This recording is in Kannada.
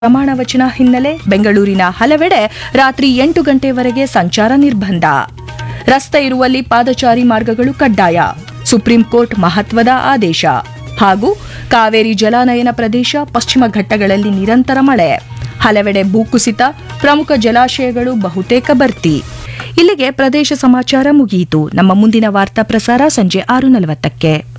ಪ್ರಮಾಣ ವಚನ ಹಿನ್ನೆಲೆ ಬೆಂಗಳೂರಿನ ಹಲವೆಡೆ ರಾತ್ರಿ 8 ಗಂಟೆವರೆಗೆ ಸಂಚಾರ ನಿರ್ಬಂಧ. ರಸ್ತೆ ಇರುವಲ್ಲಿ ಪಾದಚಾರಿ ಮಾರ್ಗಗಳು ಕಡ್ಡಾಯ. ಸುಪ್ರೀಂ ಕೋರ್ಟ್ ಮಹತ್ವದ ಆದೇಶ. ಹಾಗೂ ಕಾವೇರಿ ಜಲಾನಯನ ಪ್ರದೇಶ ಪಶ್ಚಿಮ ಘಟ್ಟಗಳಲ್ಲಿ ನಿರಂತರ ಮಳೆ. ಹಲವೆಡೆ ಭೂಕುಸಿತ, ಪ್ರಮುಖ ಜಲಾಶಯಗಳು ಬಹುತೇಕ ಭರ್ತಿ. ಇಲ್ಲಿಗೆ ಪ್ರದೇಶ ಸಮಾಚಾರ ಮುಗಿಯಿತು. ನಮ್ಮ ಮುಂದಿನ ವಾರ್ತಾ ಪ್ರಸಾರ ಸಂಜೆ 6:40ಕ್ಕೆ.